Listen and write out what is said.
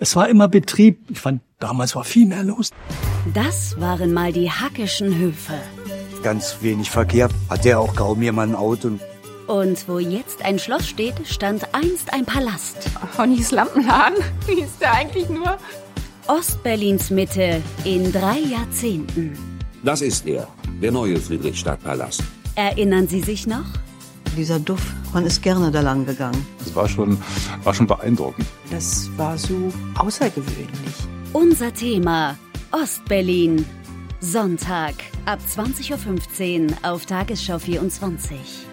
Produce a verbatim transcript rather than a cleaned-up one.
Es war immer Betrieb. Ich fand, damals war viel mehr los. Das waren mal die Hackischen Höfe. Ganz wenig Verkehr, hatte ja auch kaum jemand ein Auto. Und wo jetzt ein Schloss steht, stand einst ein Palast. Honnys Lampenladen? Wie ist der eigentlich nur? Ostberlins Mitte in drei Jahrzehnten. Das ist er, der neue Friedrichstadtpalast. Erinnern Sie sich noch? Dieser Duft, man ist gerne da lang gegangen. Das war schon, war schon beeindruckend. Das war so außergewöhnlich. Unser Thema: Ostberlin. Sonntag ab zwanzig Uhr fünfzehn auf Tagesschau vierundzwanzig.